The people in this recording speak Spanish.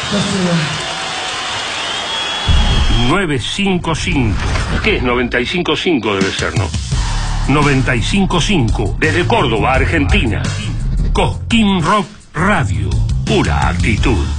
955. ¿Qué es 95.5? Debe ser, ¿no? 95.5. Desde Córdoba, Argentina. Cosquín Rock Radio. Pura actitud.